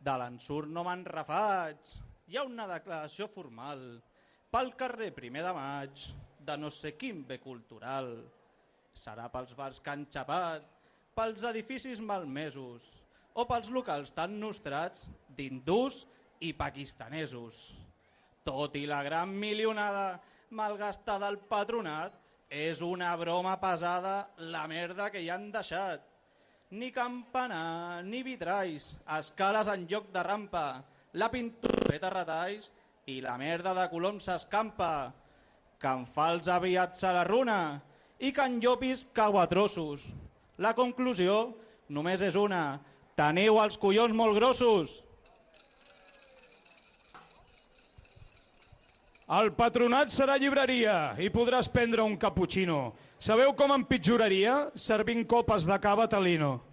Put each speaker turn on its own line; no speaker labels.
De l'ensurt no me'n refaig. Hi ha una declaració formal pel carrer 1 de maig de no sé quin bé cultural. Serà pels bars que han xapat, pels edificis malmesos o pels locals tan nostrats d'hindús i pakistanesos. Tot i la gran milionada malgastada al patronat, és una broma pesada la merda que hi han deixat. Ni campanar, ni vitralls, escales en lloc de rampa, la pintura feta a retalls i la merda de coloms s'escampa. Que en fa els aviats a la runa i que en llopis cau a trossos. La conclusió només és una: teniu els collons molt grossos.
El patronat serà llibreria i podràs prendre un cappuccino. Sabeu com empitjoraria? Servint copes de cava Talino.